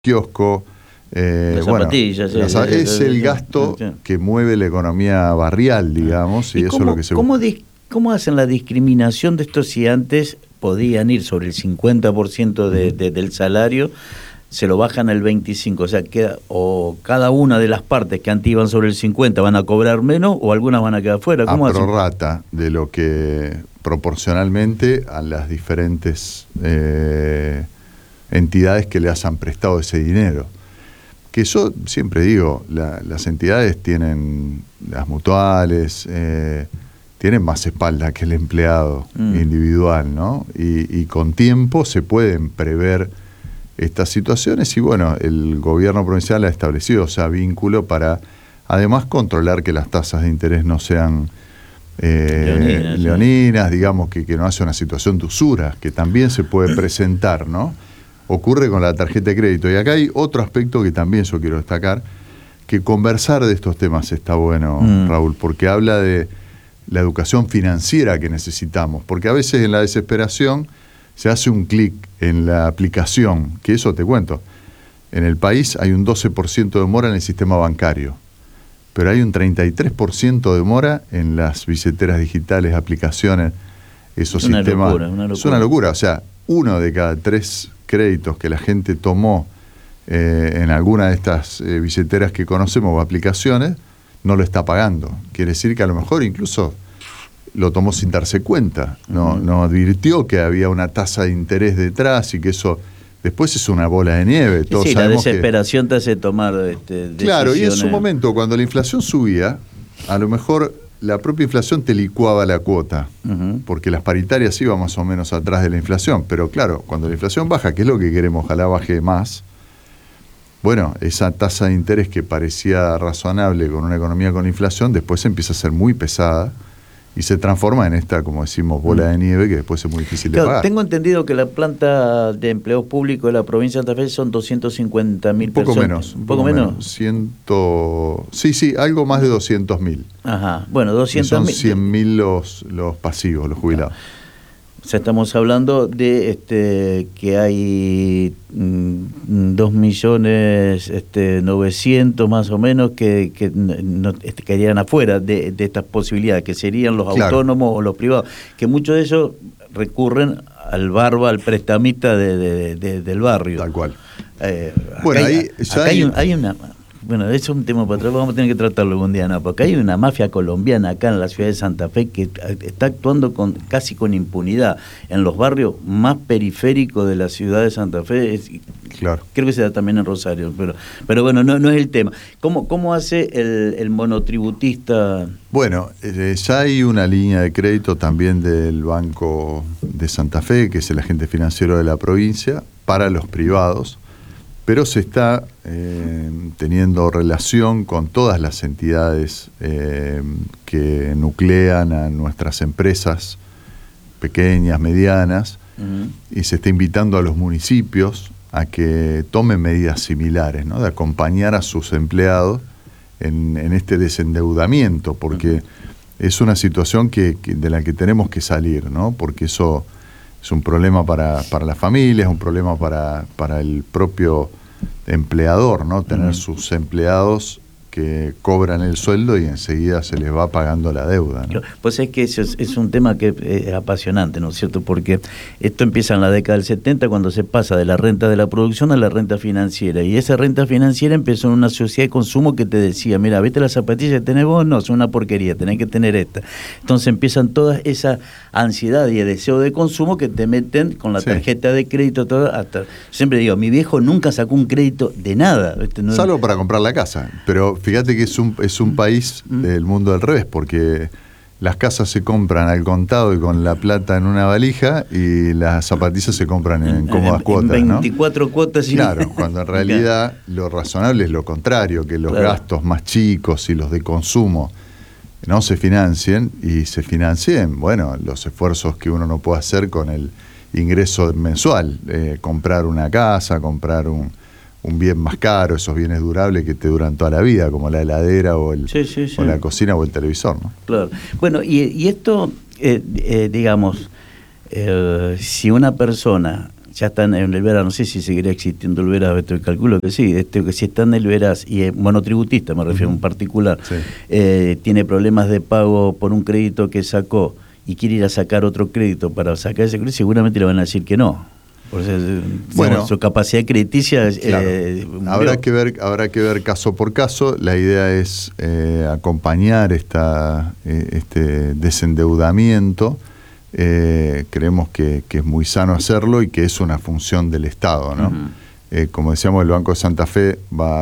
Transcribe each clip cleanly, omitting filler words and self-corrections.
kiosco. Las zapatillas. Es el gasto que mueve la economía barrial, digamos, y eso es lo que se busca. ¿Cómo hacen la discriminación de estos si antes podían ir sobre el 50% del salario, se lo bajan al 25%? O sea, cada una de las partes que antes iban sobre el 50% van a cobrar menos o algunas van a quedar fuera. ¿Cómo hacen? Prorrata de lo que proporcionalmente a las diferentes entidades que le hayan prestado ese dinero. Que yo siempre digo, las entidades tienen, las mutuales, tienen más espalda que el empleado individual, ¿no? Y con tiempo se pueden prever estas situaciones y bueno, el gobierno provincial ha establecido vínculo para además controlar que las tasas de interés no sean leoninas, digamos, que no haya una situación de usura, que también se puede presentar, ¿no? Ocurre con la tarjeta de crédito. Y acá hay otro aspecto que también yo quiero destacar, que conversar de estos temas está bueno, Raúl, porque habla de la educación financiera que necesitamos, porque a veces en la desesperación se hace un clic en la aplicación, que eso te cuento, en el país hay un 12% de demora en el sistema bancario, pero hay un 33% de demora en las billeteras digitales, aplicaciones, esos sistemas. Es una locura, o sea, 1 de cada 3 créditos que la gente tomó en alguna de estas billeteras que conocemos o aplicaciones, no lo está pagando. Quiere decir que a lo mejor incluso lo tomó sin darse cuenta, no advirtió que había una tasa de interés detrás y que eso después es una bola de nieve. Todos sí, la desesperación te hace tomar decisiones. Claro, y en su momento, cuando la inflación subía, a lo mejor la propia inflación te licuaba la cuota, porque las paritarias iban más o menos atrás de la inflación, pero claro, cuando la inflación baja, que es lo que queremos, ojalá baje más, bueno, esa tasa de interés que parecía razonable con una economía con inflación, después empieza a ser muy pesada y se transforma en esta, como decimos, bola de nieve que después es muy difícil de pagar. Tengo entendido que la planta de empleos públicos de la provincia de Santa Fe son 250.000 personas. Un poco menos. Sí, algo más de 200.000. Ajá, bueno, 200.000. Son 100.000 los pasivos, los jubilados. O sea, estamos hablando de que hay 2.900.000 más o menos que quedarían afuera de estas posibilidades, que serían los autónomos o los privados, que muchos de ellos recurren al barba, al prestamista del barrio. Tal cual. Bueno, hay una... Bueno, eso es un tema para atrás, vamos a tener que tratarlo algún día, ¿no? Porque hay una mafia colombiana acá en la ciudad de Santa Fe que está actuando casi con impunidad en los barrios más periféricos de la ciudad de Santa Fe. Claro. Creo que se da también en Rosario, pero bueno, no es el tema. ¿Cómo hace el monotributista? Bueno, ya hay una línea de crédito también del Banco de Santa Fe, que es el agente financiero de la provincia, para los privados, pero se está teniendo relación con todas las entidades que nuclean a nuestras empresas pequeñas, medianas, y se está invitando a los municipios a que tomen medidas similares, ¿no? De acompañar a sus empleados en este desendeudamiento, porque es una situación de la que tenemos que salir, ¿no? Porque eso es un problema para la familia, es un problema para el propio empleador, ¿no? Tener sus empleados que cobran el sueldo y enseguida se les va pagando la deuda, ¿no? Pues es que eso es un tema que es apasionante, ¿no es cierto? Porque esto empieza en la década del 70 cuando se pasa de la renta de la producción a la renta financiera, y esa renta financiera empezó en una sociedad de consumo que te decía, mira, vete las zapatillas que tenés vos, no, son una porquería, tenés que tener esta. Entonces empiezan toda esa ansiedad y el deseo de consumo que te meten con la tarjeta de crédito, todo, hasta, siempre digo, mi viejo nunca sacó un crédito de nada. No, salvo para comprar la casa, pero fíjate que es un país del mundo al revés, porque las casas se compran al contado y con la plata en una valija, y las zapatillas se compran en cómodas cuotas, en 24 cuotas. Claro, cuando en realidad lo razonable es lo contrario, que los gastos más chicos y los de consumo no se financien, y se financien, bueno, los esfuerzos que uno no puede hacer con el ingreso mensual, comprar una casa, comprar un bien más caro, esos bienes durables que te duran toda la vida, como la heladera o la cocina o el televisor, ¿no? Claro. Bueno, y esto, digamos, si una persona ya están en el Veras, no sé si seguirá existiendo el Veras, calculo que sí, que si está en el Veras y es monotributista, me refiero a un particular, sí. Tiene problemas de pago por un crédito que sacó y quiere ir a sacar otro crédito para sacar ese crédito, seguramente le van a decir que no. Por eso, bueno, su capacidad crediticia claro. Habrá que ver caso por caso. La idea es acompañar este desendeudamiento. Creemos que es muy sano hacerlo y que es una función del Estado, ¿no? Como decíamos, el Banco de Santa Fe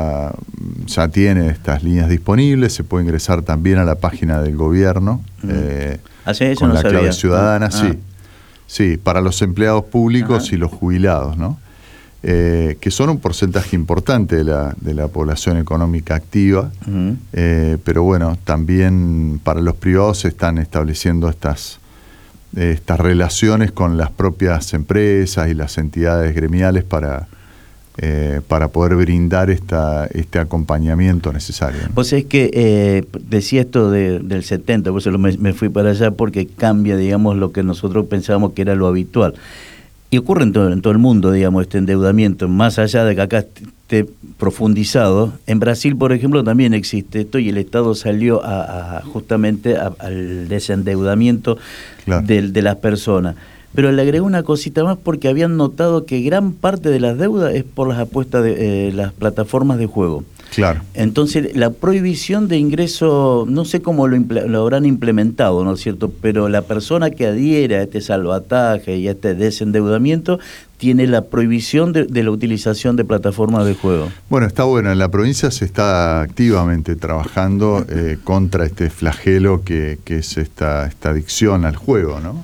ya tiene estas líneas disponibles, se puede ingresar también a la página del gobierno con la clave ciudadana, sí, para los empleados públicos y los jubilados, ¿no? Que son un porcentaje importante de la población económica activa, pero bueno, también para los privados se están estableciendo estas relaciones con las propias empresas y las entidades gremiales para poder brindar este acompañamiento necesario, ¿no? Pues es que decía esto del 70, por eso me fui para allá, porque cambia, digamos, lo que nosotros pensábamos que era lo habitual. Y ocurre en todo el mundo, digamos, este endeudamiento, más allá de que acá esté profundizado. En Brasil, por ejemplo, también existe esto y el Estado salió justamente al desendeudamiento, claro, de las personas. Pero le agregó una cosita más porque habían notado que gran parte de las deudas es por las apuestas de las plataformas de juego. Claro. Entonces, la prohibición de ingreso, no sé cómo lo habrán implementado, ¿no es cierto? Pero la persona que adhiere a este salvataje y a este desendeudamiento tiene la prohibición de la utilización de plataformas de juego. Bueno, está bueno. En la provincia se está activamente trabajando contra este flagelo que es esta adicción al juego, ¿no?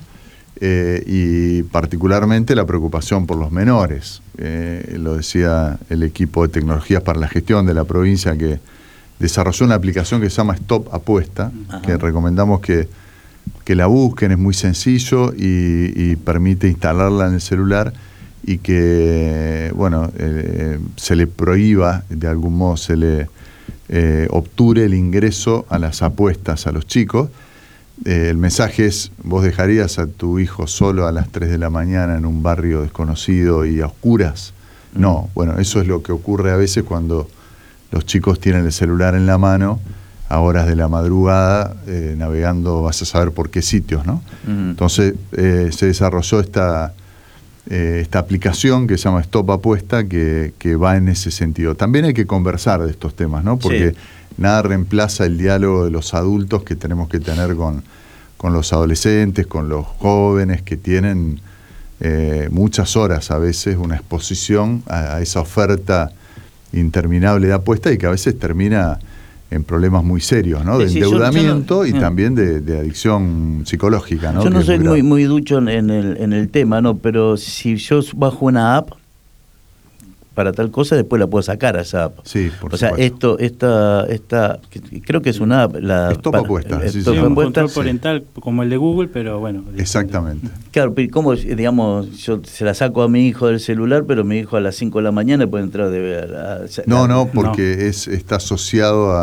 Y particularmente la preocupación por los menores. Lo decía el equipo de tecnologías para la gestión de la provincia, que desarrolló una aplicación que se llama Stop Apuesta, que recomendamos que la busquen, es muy sencillo y permite instalarla en el celular y que, bueno, se le prohíba, de algún modo se le obture el ingreso a las apuestas a los chicos. El mensaje es: ¿vos dejarías a tu hijo solo a las 3 de la mañana en un barrio desconocido y a oscuras? No. Bueno, eso es lo que ocurre a veces cuando los chicos tienen el celular en la mano a horas de la madrugada, navegando, vas a saber por qué sitios, ¿no? Entonces se desarrolló esta aplicación que se llama Stop Apuesta, que va en ese sentido. También hay que conversar de estos temas, ¿no? Porque nada reemplaza el diálogo de los adultos que tenemos que tener con los adolescentes, con los jóvenes que tienen muchas horas a veces, una exposición a esa oferta interminable de apuesta y que a veces termina en problemas muy serios, ¿no? De endeudamiento y también de adicción psicológica, ¿no? Yo no soy muy ducho en el tema, ¿no? Pero si yo bajo una app para tal cosa, después la puedo sacar a esa app. Sí, por supuesto. Esta creo que es una app. Stop Apuesta. Un control parental como el de Google, pero bueno. Exactamente. Claro, pero ¿cómo, digamos, yo se la saco a mi hijo del celular, pero mi hijo a las 5 de la mañana puede entrar No, porque está asociado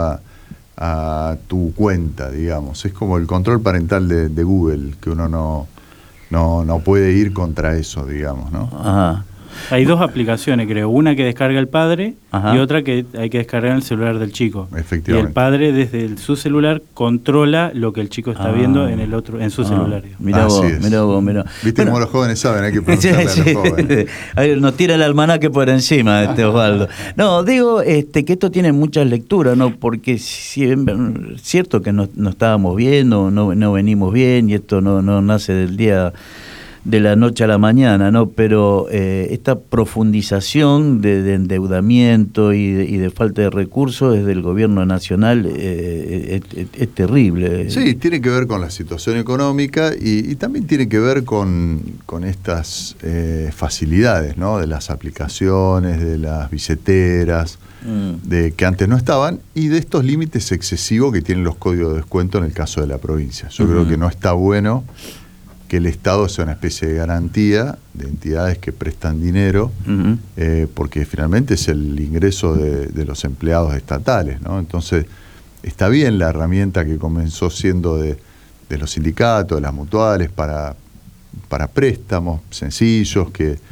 a tu cuenta, digamos. Es como el control parental de Google, que uno no puede ir contra eso, digamos, ¿no? Ajá. Hay dos aplicaciones, creo. Una que descarga el padre y otra que hay que descargar en el celular del chico. Efectivamente. Y el padre desde su celular controla lo que el chico está viendo en su celular. Mirá vos. Viste cómo los jóvenes saben, hay que preguntarle a los jóvenes. Nos tira el almanaque por encima, Osvaldo. No, digo que esto tiene muchas lecturas, ¿no? Porque es cierto que no estábamos bien, no venimos bien, y esto no nace del día de la noche a la mañana, ¿no? Pero esta profundización de endeudamiento y de falta de recursos desde el gobierno nacional es terrible. Sí, tiene que ver con la situación económica y también tiene que ver con estas facilidades, ¿no? De las aplicaciones, de las billeteras, de que antes no estaban, y de estos límites excesivos que tienen los códigos de descuento en el caso de la provincia. Yo creo que no está bueno que el Estado sea una especie de garantía de entidades que prestan dinero, porque finalmente es el ingreso de los empleados estatales, ¿no? Entonces, está bien la herramienta que comenzó siendo de los sindicatos, de las mutuales, para préstamos sencillos que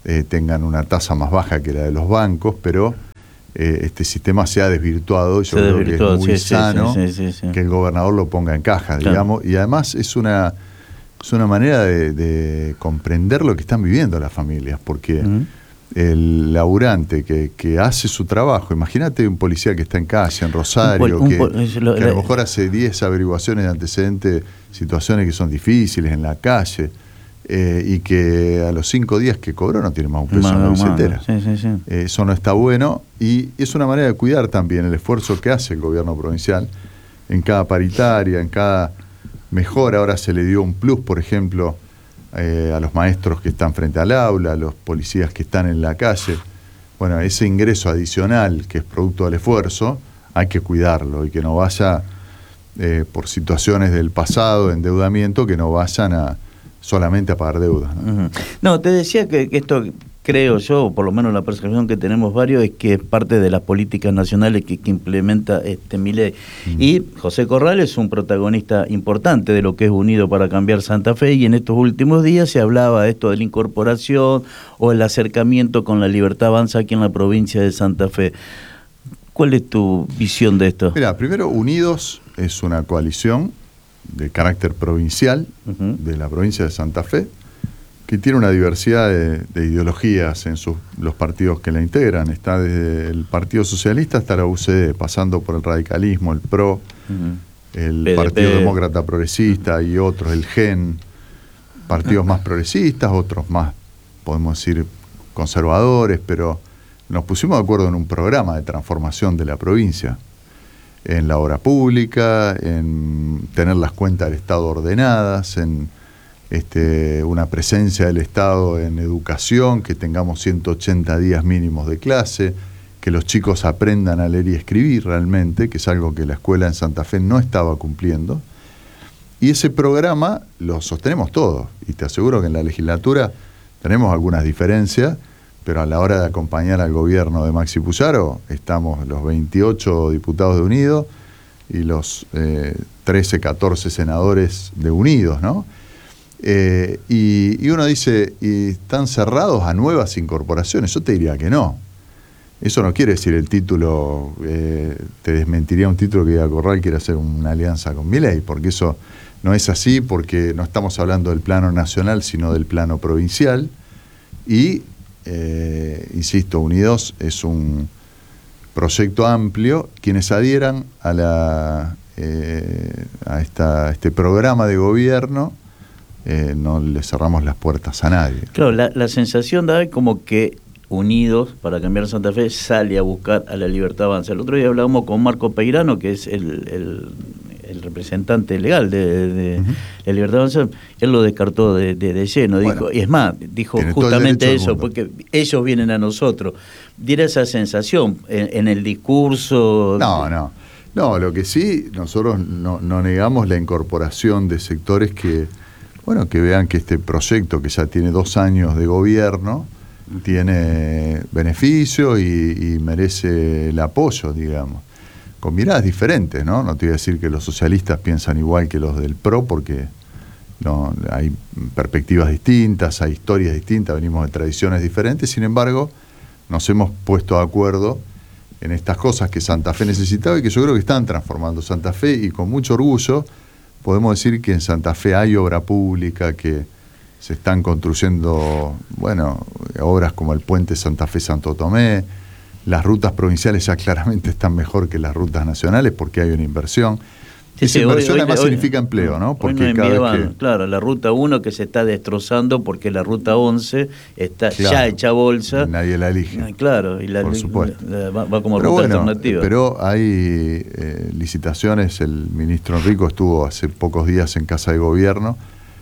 tengan una tasa más baja que la de los bancos, pero este sistema se ha desvirtuado y yo creo que es muy sano que el gobernador lo ponga en caja, digamos, y además es una manera de comprender lo que están viviendo las familias, porque el laburante que hace su trabajo, imagínate un policía que está en calle, en Rosario, que a lo mejor hace 10 averiguaciones de antecedentes, situaciones que son difíciles en la calle, y que a los 5 días que cobró no tiene más un peso en la billetera. Eso no está bueno, y es una manera de cuidar también el esfuerzo que hace el gobierno provincial en cada paritaria, en cada mejora. Ahora se le dio un plus, por ejemplo, a los maestros que están frente al aula, a los policías que están en la calle. Bueno, ese ingreso adicional que es producto del esfuerzo hay que cuidarlo y que no vaya por situaciones del pasado, de endeudamiento, que no vayan solamente a pagar deudas, ¿no? No, te decía que esto, creo yo, por lo menos la percepción que tenemos varios, es que es parte de las políticas nacionales que implementa Milei. Y José Corral es un protagonista importante de lo que es Unido para Cambiar Santa Fe, y en estos últimos días se hablaba de esto de la incorporación o el acercamiento con la Libertad Avanza aquí en la provincia de Santa Fe. ¿Cuál es tu visión de esto? Mira, primero, Unidos es una coalición de carácter provincial de la provincia de Santa Fe, que tiene una diversidad de ideologías en los partidos que la integran. Está desde el Partido Socialista hasta la UCD, pasando por el radicalismo, el PRO, el PDP, Partido Demócrata Progresista y otros, el GEN, partidos más progresistas, otros más, podemos decir, conservadores, pero nos pusimos de acuerdo en un programa de transformación de la provincia, en la obra pública, en tener las cuentas del Estado ordenadas, en una presencia del Estado en educación, que tengamos 180 días mínimos de clase, que los chicos aprendan a leer y escribir realmente, que es algo que la escuela en Santa Fe no estaba cumpliendo. Y ese programa lo sostenemos todos, y te aseguro que en la legislatura tenemos algunas diferencias, pero a la hora de acompañar al gobierno de Maxi Puyaro, estamos los 28 diputados de Unidos y los 13, 14 senadores de Unidos, ¿no? Y uno dice, ¿y están cerrados a nuevas incorporaciones? Yo te diría que no. Eso no quiere decir el título, te desmentiría un título que diga Corral quiere hacer una alianza con Milei, porque eso no es así, porque no estamos hablando del plano nacional, sino del plano provincial, y insisto, Unidos es un proyecto amplio. Quienes adhieran a este programa de gobierno, no le cerramos las puertas a nadie. Claro, la sensación da como que Unidos para Cambiar Santa Fe sale a buscar a la Libertad Avanza. El otro día hablábamos con Marco Peirano, que es el representante legal de la Libertad Avanza. Él lo descartó de lleno, bueno, dijo, y es más, dijo justamente eso, porque ellos vienen a nosotros. Diera esa sensación en el discurso. No, lo que sí, nosotros no negamos la incorporación de sectores que vean que este proyecto, que ya tiene 2 años de gobierno, tiene beneficios y merece el apoyo, digamos, con miradas diferentes, ¿no? No te voy a decir que los socialistas piensan igual que los del PRO, porque no, hay perspectivas distintas, hay historias distintas, venimos de tradiciones diferentes. Sin embargo, nos hemos puesto de acuerdo en estas cosas que Santa Fe necesitaba y que yo creo que están transformando Santa Fe, y con mucho orgullo podemos decir que en Santa Fe hay obra pública, que se están construyendo, obras como el puente Santa Fe-Santo Tomé. Las rutas provinciales ya claramente están mejor que las rutas nacionales porque hay una inversión. Esa inversión además significa empleo, ¿no? Porque claro, la ruta 1 que se está destrozando porque la ruta 11 está ya hecha bolsa. Nadie la elige. Claro, y por supuesto. Va como ruta alternativa. Pero hay licitaciones. El ministro Enrico estuvo hace pocos días en Casa de Gobierno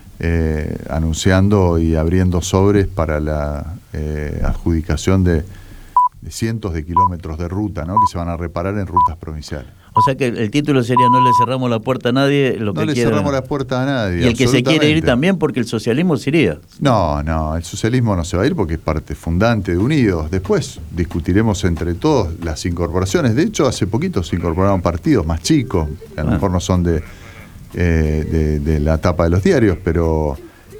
anunciando y abriendo sobres para la adjudicación de cientos de kilómetros de ruta, ¿no? Que se van a reparar en rutas provinciales. O sea que el título sería: no le cerramos la puerta a nadie. No le cerramos la puerta a nadie. Y el que se quiere ir también, porque el socialismo se iría. No, el socialismo no se va a ir porque es parte fundante de Unidos. Después discutiremos entre todos las incorporaciones. De hecho, hace poquito se incorporaron partidos más chicos, que a lo mejor no son de la tapa de los diarios, pero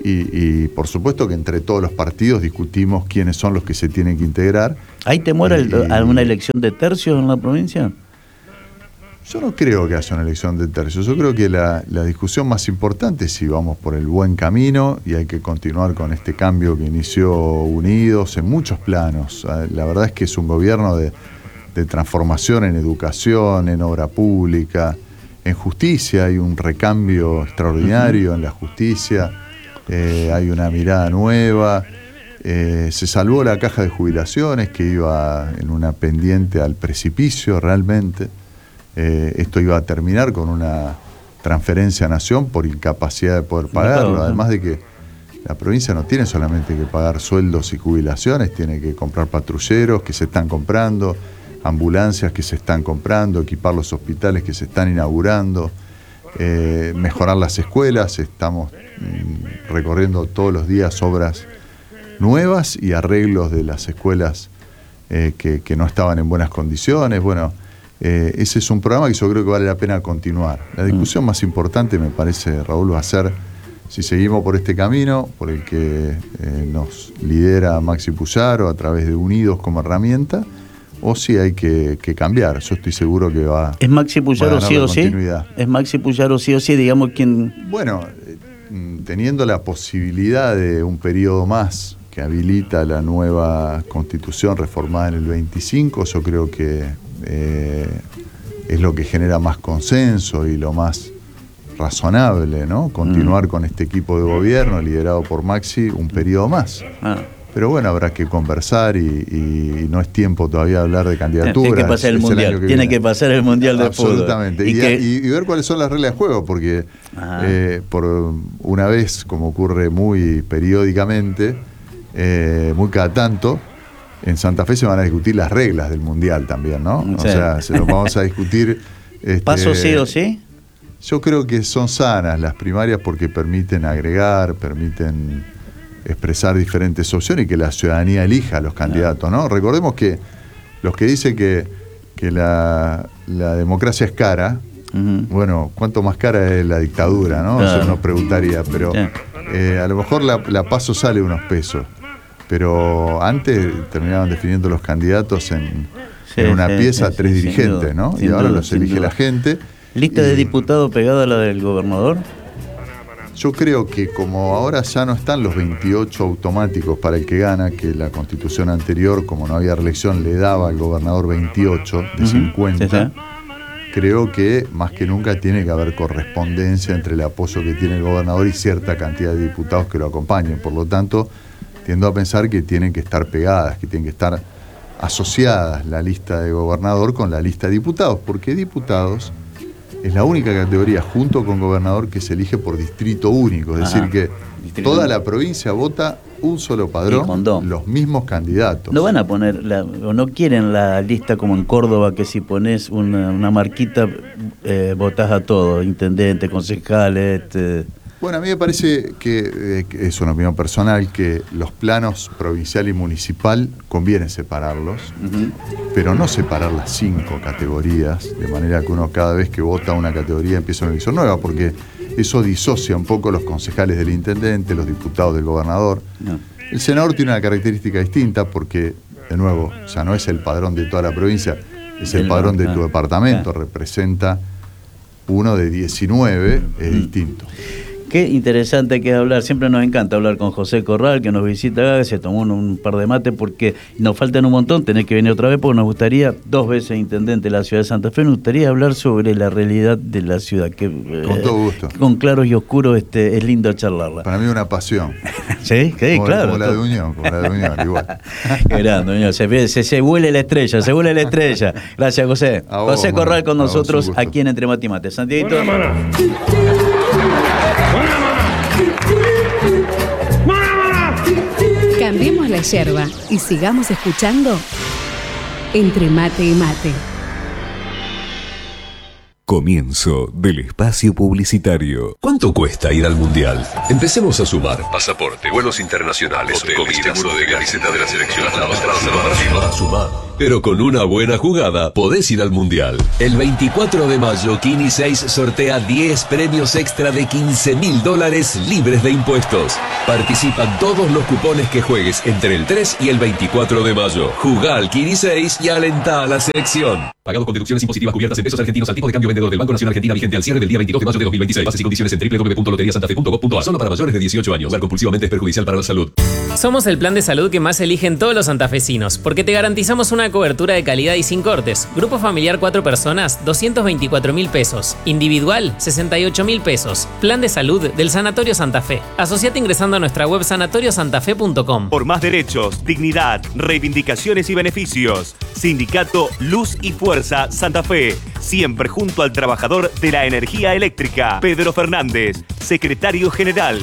y por supuesto que entre todos los partidos discutimos quiénes son los que se tienen que integrar. ¿Hay temor a una elección de tercios en la provincia? Yo no creo que haya una elección de tercios. Yo creo que la discusión más importante es si vamos por el buen camino y hay que continuar con este cambio que inició Unidos en muchos planos. La verdad es que es un gobierno de transformación en educación, en obra pública, en justicia. Hay un recambio extraordinario en la justicia, hay una mirada nueva. Se salvó la caja de jubilaciones que iba en una pendiente al precipicio realmente. Esto iba a terminar con una transferencia a Nación por incapacidad de poder pagarlo, además de que la provincia no tiene solamente que pagar sueldos y jubilaciones, tiene que comprar patrulleros que se están comprando, ambulancias que se están comprando, equipar los hospitales que se están inaugurando, mejorar las escuelas. Estamos recorriendo todos los días obras nuevas y arreglos de las escuelas que no estaban en buenas condiciones. Bueno, ese es un programa que yo creo que vale la pena continuar. La discusión más importante, me parece, Raúl, va a ser si seguimos por este camino, por el que nos lidera Maxi Puyaro a través de Unidos como herramienta, o si hay que cambiar. Yo estoy seguro que va. ¿Es Maxi Puyaro sí o sí? ¿Es Maxi Puyaro sí o sí, digamos, quien? Bueno, teniendo la posibilidad de un periodo más que habilita la nueva Constitución reformada en el 25, yo creo que es lo que genera más consenso y lo más razonable, ¿no? Continuar con este equipo de gobierno liderado por Maxi un periodo más. Pero bueno, habrá que conversar y no es tiempo todavía de hablar de candidaturas. Tiene que pasar el Mundial, tiene que pasar el Mundial de fútbol. Absolutamente. Y ver cuáles son las reglas de juego, porque por una vez, como ocurre muy periódicamente, muy cada tanto, en Santa Fe se van a discutir las reglas del Mundial también, ¿no? Sí. O sea, se lo vamos a discutir. ¿Paso sí o sí? Yo creo que son sanas las primarias porque permiten agregar, permiten expresar diferentes opciones y que la ciudadanía elija a los candidatos, ¿no? Recordemos que los que dicen que la democracia es cara, bueno, ¿cuánto más cara es la dictadura, no? Eso uno preguntaría, pero a lo mejor la PASO sale unos pesos. Pero antes terminaban definiendo los candidatos en una pieza tres dirigentes, ¿no? Y ahora los elige la gente. ¿Lista de diputados pegada a la del gobernador? Yo creo que como ahora ya no están los 28 automáticos para el que gana, que la Constitución anterior, como no había reelección, le daba al gobernador 28 de 50, creo que más que nunca tiene que haber correspondencia entre el apoyo que tiene el gobernador y cierta cantidad de diputados que lo acompañen. Por lo tanto, tiendo a pensar que tienen que estar pegadas, que tienen que estar asociadas la lista de gobernador con la lista de diputados, porque diputados es la única categoría junto con gobernador que se elige por distrito único, es decir que toda la provincia vota un solo padrón, los mismos candidatos. No van a poner, o no quieren la lista como en Córdoba, que si pones una marquita votás a todos, intendentes, concejales. Bueno, a mí me parece que es una opinión personal, que los planos provincial y municipal conviene separarlos, pero no separar las 5 categorías, de manera que uno cada vez que vota una categoría empieza una elección nueva, porque eso disocia un poco los concejales del intendente, los diputados del gobernador. El senador tiene una característica distinta porque, de nuevo, ya no es el padrón de toda la provincia, es el padrón de tu departamento, representa uno de 19, es distinto. Qué interesante que es hablar, siempre nos encanta hablar con José Corral, que nos visita acá, se tomó un par de mates porque nos faltan un montón, tenés que venir otra vez porque nos gustaría, 2 veces intendente de la ciudad de Santa Fe, nos gustaría hablar sobre la realidad de la ciudad, que con todo gusto. Con claros y oscuros es lindo charlarla. Para mí una pasión. Sí, claro. Como la de Unión, igual. Qué grande, Unión, se vuela la estrella. Gracias, José. José Corral con nosotros aquí en Entre Mate y Mate. Santiaguito. Cambiemos la yerba y sigamos escuchando Entre Mate y Mate. Comienzo del espacio publicitario. ¿Cuánto cuesta ir al Mundial? Empecemos a sumar. Pasaporte, vuelos internacionales, hotel, seguro de camiseta de la selección, la sumar. Pero con una buena jugada podés ir al Mundial. El 24 de mayo, Kini 6 sortea 10 premios extra de $15.000 libres de impuestos. Participan todos los cupones que juegues entre el 3 y el 24 de mayo. Jugá al Kini 6 y alentá a la selección. Pagados con deducciones impositivas cubiertas en pesos argentinos al tipo de cambio vendedor del Banco Nacional Argentina vigente al cierre del día 22 de mayo de 2026. Bases y condiciones en www.loteriasantafe.gov.ar. Solo para mayores de 18 años. Jugar compulsivamente es perjudicial para la salud. Somos el plan de salud que más eligen todos los santafesinos, porque te garantizamos una cobertura de calidad y sin cortes. Grupo familiar 4 personas, 224.000 pesos. Individual, 68.000 pesos. Plan de salud del Sanatorio Santa Fe. Asociate ingresando a nuestra web sanatoriosantafe.com. Por más derechos, dignidad, reivindicaciones y beneficios. Sindicato Luz y Fuerza Santa Fe. Siempre junto al trabajador de la energía eléctrica. Pedro Fernández, secretario general.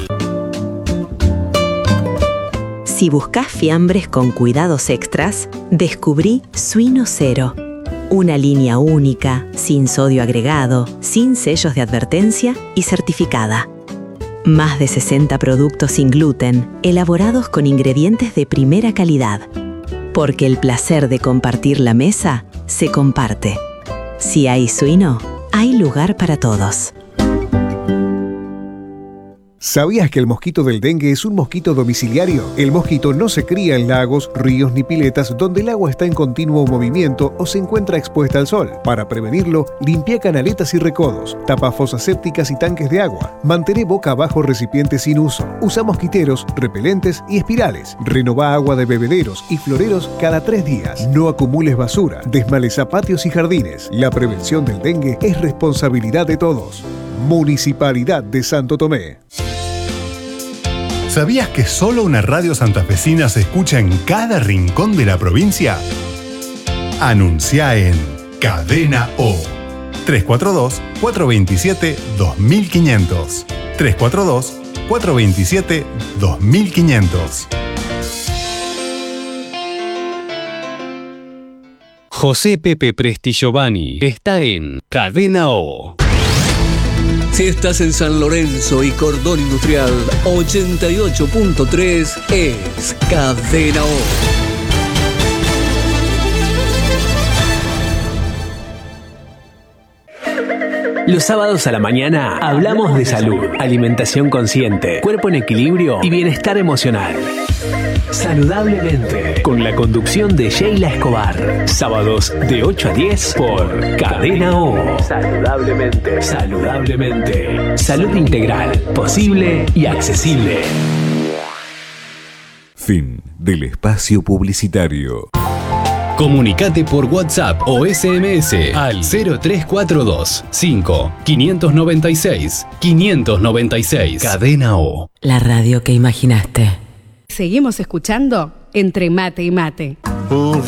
Si buscas fiambres con cuidados extras, descubrí Suino Cero. Una línea única, sin sodio agregado, sin sellos de advertencia y certificada. Más de 60 productos sin gluten, elaborados con ingredientes de primera calidad. Porque el placer de compartir la mesa se comparte. Si hay suino, hay lugar para todos. ¿Sabías que el mosquito del dengue es un mosquito domiciliario? El mosquito no se cría en lagos, ríos ni piletas donde el agua está en continuo movimiento o se encuentra expuesta al sol. Para prevenirlo, limpia canaletas y recodos, tapa fosas sépticas y tanques de agua, mantén boca abajo recipientes sin uso, usa mosquiteros, repelentes y espirales, renová agua de bebederos y floreros cada 3 días. No acumules basura, desmaleza patios y jardines. La prevención del dengue es responsabilidad de todos. Municipalidad de Santo Tomé. ¿Sabías que solo una radio santafesina se escucha en cada rincón de la provincia? Anuncia en Cadena O. 342-427-2500. 342-427-2500. José Pepe Presti Giovanni está en Cadena O. Si estás en San Lorenzo y Cordón Industrial, 88.3 es Cadena O. Los sábados a la mañana hablamos de salud, alimentación consciente, cuerpo en equilibrio y bienestar emocional. Saludablemente, con la conducción de Sheila Escobar. Sábados de 8 a 10 por Cadena O. Saludablemente. Saludablemente. Salud integral, posible y accesible. Fin del espacio publicitario. Comunicate por WhatsApp o SMS al 0342 5 596 596. Cadena O. La radio que imaginaste. Seguimos escuchando Entre Mate y Mate.